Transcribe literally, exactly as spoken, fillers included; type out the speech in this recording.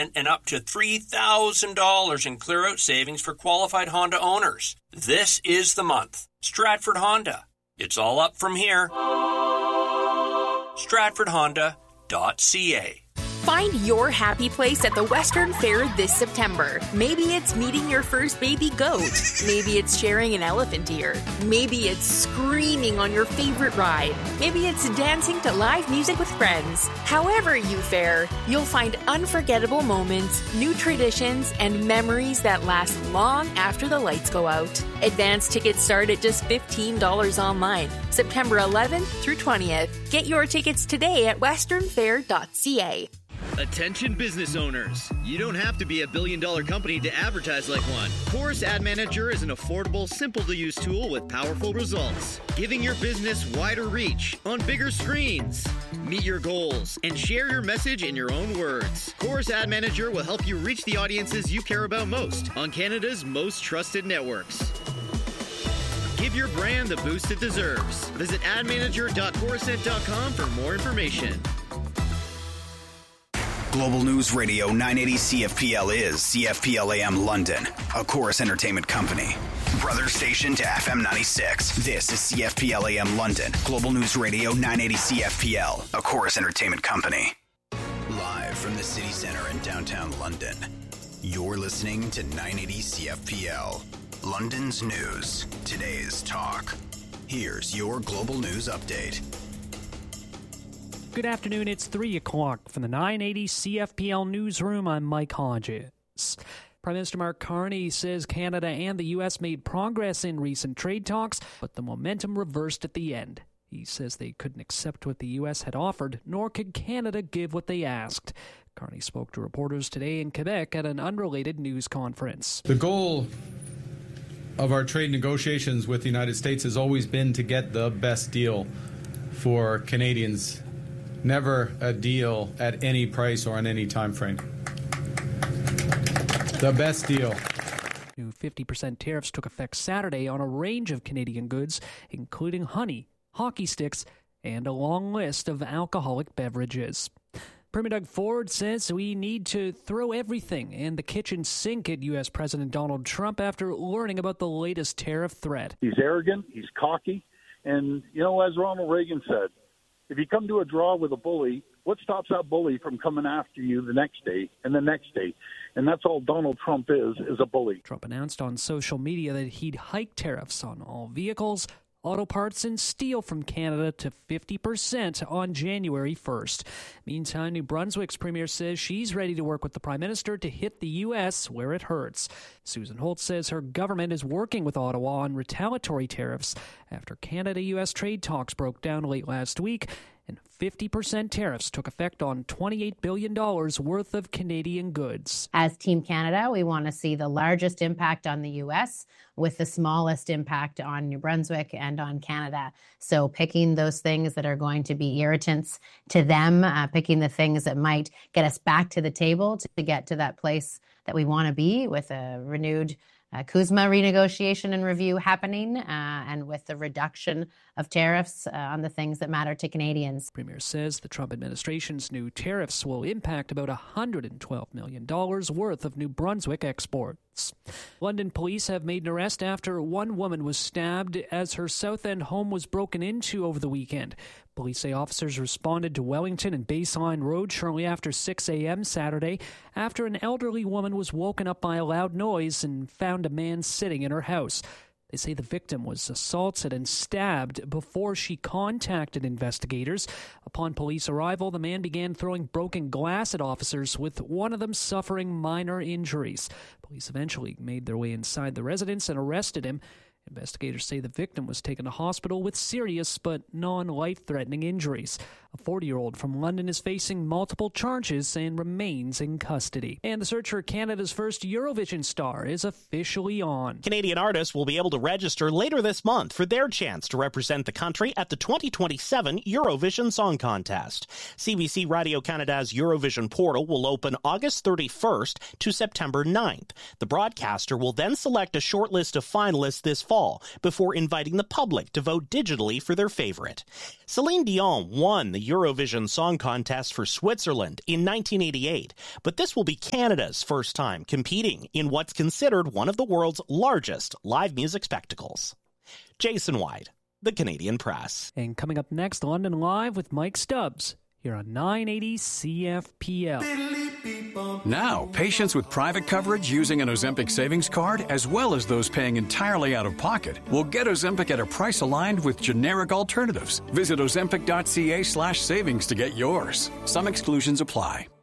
and, and up to three thousand dollars in clear-out savings for qualified Honda owners. This is the month. Stratford Honda. It's all up from here. stratford honda dot c a. Find your happy place at the Western Fair this September. Maybe it's meeting your first baby goat. Maybe it's sharing an elephant ear. Maybe it's screaming on your favorite ride. Maybe it's dancing to live music with friends. However you fare, you'll find unforgettable moments, new traditions, and memories that last long after the lights go out. Advance tickets start at just fifteen dollars online, September eleventh through twentieth. Get your tickets today at western fair dot c a. Attention business owners. You don't have to be a billion dollar company to advertise like one. Chorus Ad Manager is an affordable, simple to use tool with powerful results, giving your business wider reach on bigger screens. Meet your goals and share your message in your own words. Chorus Ad Manager will help you reach the audiences you care about most on Canada's most trusted networks. Give your brand the boost it deserves. Visit ad manager dot corusent dot com for more information. Global News Radio nine eighty C F P L is C F P L A M London, a Chorus Entertainment company. Brother station to F M ninety-six. This is C F P L A M London. Global News Radio nine eighty C F P L, a Chorus Entertainment company. Live from the city center in downtown London, you're listening to nine eighty C F P L. London's news, today's talk. Here's your Global News Update. Good afternoon, it's three o'clock from the nine eighty C F P L Newsroom. I'm Mike Hodges. Prime Minister Mark Carney says Canada and the U S made progress in recent trade talks, but the momentum reversed at the end. He says they couldn't accept what the U S had offered, nor could Canada give what they asked. Carney spoke to reporters today in Quebec at an unrelated news conference. The goal of our trade negotiations with the United States has always been to get the best deal for Canadians. Never a deal at any price or on any time frame. The best deal. New fifty percent tariffs took effect Saturday on a range of Canadian goods, including honey, hockey sticks, and a long list of alcoholic beverages. Premier Doug Ford says we need to throw everything in the kitchen sink at U S President Donald Trump after learning about the latest tariff threat. He's arrogant, he's cocky, and, you know, as Ronald Reagan said, if you come to a draw with a bully, what stops that bully from coming after you the next day and the next day? And that's all Donald Trump is, is a bully. Trump announced on social media that he'd hike tariffs on all vehicles, auto parts, and steel from Canada to fifty percent on January first. Meantime, New Brunswick's premier says she's ready to work with the Prime Minister to hit the U S where it hurts. Susan Holt says her government is working with Ottawa on retaliatory tariffs after Canada-U S trade talks broke down late last week, and fifty percent tariffs took effect on twenty-eight billion dollars worth of Canadian goods. As Team Canada, we want to see the largest impact on the U S with the smallest impact on New Brunswick and on Canada. So picking those things that are going to be irritants to them, uh, picking the things that might get us back to the table to get to that place that we want to be with a renewed Uh, CUSMA renegotiation and review happening, uh, and with the reduction of tariffs uh, on the things that matter to Canadians. The Premier says the Trump administration's new tariffs will impact about one hundred twelve million dollars worth of New Brunswick exports. London police have made an arrest after one woman was stabbed as her South End home was broken into over the weekend. Police say officers responded to Wellington and Baseline Road shortly after six a.m. Saturday after an elderly woman was woken up by a loud noise and found a man sitting in her house. They say the victim was assaulted and stabbed before she contacted investigators. Upon police arrival, the man began throwing broken glass at officers, with one of them suffering minor injuries. Police eventually made their way inside the residence and arrested him. Investigators say the victim was taken to hospital with serious but non-life-threatening injuries. A forty-year-old from London is facing multiple charges and remains in custody. And the search for Canada's first Eurovision star is officially on. Canadian artists will be able to register later this month for their chance to represent the country at the twenty twenty-seven Eurovision Song Contest. C B C Radio Canada's Eurovision portal will open August thirty-first to September ninth. The broadcaster will then select a short list of finalists this fall before inviting the public to vote digitally for their favorite. Celine Dion won the the Eurovision Song Contest for Switzerland in nineteen eighty-eight, but this will be Canada's first time competing in what's considered one of the world's largest live music spectacles. Jason White, The Canadian Press. And coming up next, London Live with Mike Stubbs here on nine eighty C F P L. Now, patients with private coverage using an Ozempic savings card, as well as those paying entirely out of pocket, will get Ozempic at a price aligned with generic alternatives. Visit ozempic.ca slash savings to get yours. Some exclusions apply.